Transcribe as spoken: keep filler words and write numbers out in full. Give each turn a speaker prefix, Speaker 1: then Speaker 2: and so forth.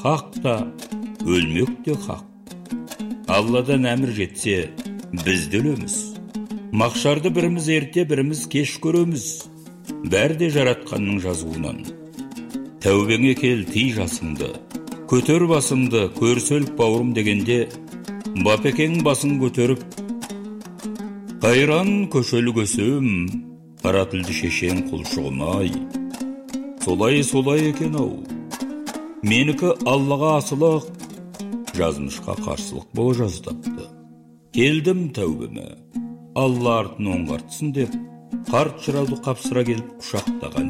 Speaker 1: хақ та, өлмек те хақ. Алладан әмір жетсе, біз де өлеміз. Мақшарды біріміз ерте, біріміз кеш көреміз. Бәрі де жаратқанның жазуынан. Тәубеңе кел, тый жасыңды, көтер басыңды, көрсөлік бауырым дегенде, бапекең басын көтеріп, қайран көшел көсем, қара тілді шешен құлшығынай. Солай солай екен ау. Менікі Аллаға асылық, жазмышқа қарсылық бола жаздапты. Келдім тәубеме, Алла артын оңғартсын деп, қарт жырауды қапсыра келіп құшақтаған